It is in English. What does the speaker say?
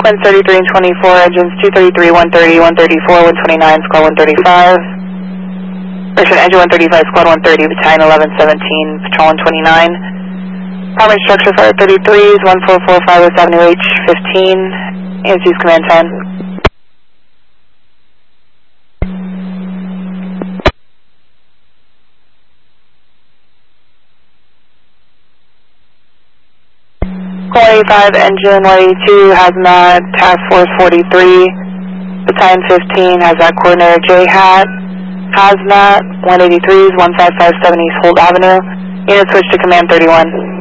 Sequence 33 and 24, engines 233, 130, 134, 129, squad 135. Correction, engine 135, squad 130, battalion 1117, patrol 129. Primary structure fire 33s, 1445 West Avenue H15, AMC's command 10. Call 85, engine 182, hazmat, task force 43, battalion 15, hazmat coordinator J-Hat, hazmat 183s, 15570 East Holt Avenue, unit switch to command 31.